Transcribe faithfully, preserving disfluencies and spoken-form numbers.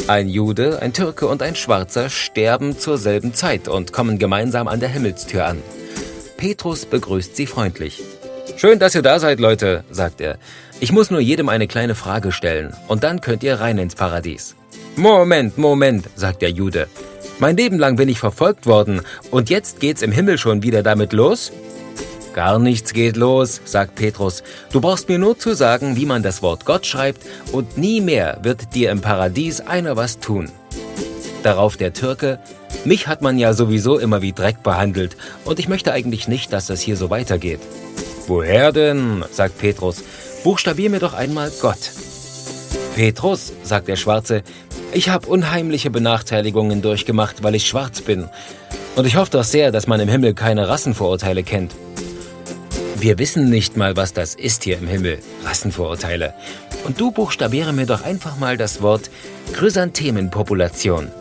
Ein Jude, ein Türke und ein Schwarzer sterben zur selben Zeit und kommen gemeinsam an der Himmelstür an. Petrus begrüßt sie freundlich. »Schön, dass ihr da seid, Leute«, sagt er. »Ich muss nur jedem eine kleine Frage stellen und dann könnt ihr rein ins Paradies.« »Moment, Moment«, sagt der Jude. »Mein Leben lang bin ich verfolgt worden und jetzt geht's im Himmel schon wieder damit los?« »Gar nichts geht los«, sagt Petrus. »Du brauchst mir nur zu sagen, wie man das Wort Gott schreibt und nie mehr wird dir im Paradies einer was tun.« Darauf der Türke: »Mich hat man ja sowieso immer wie Dreck behandelt und ich möchte eigentlich nicht, dass das hier so weitergeht.« »Woher denn?«, sagt Petrus. »Buchstabier mir doch einmal Gott.« »Petrus«, sagt der Schwarze, »ich habe unheimliche Benachteiligungen durchgemacht, weil ich schwarz bin. Und ich hoffe doch sehr, dass man im Himmel keine Rassenvorurteile kennt.« »Wir wissen nicht mal, was das ist hier im Himmel, Rassenvorurteile. Und du buchstabiere mir doch einfach mal das Wort Chrysanthemenpopulation.«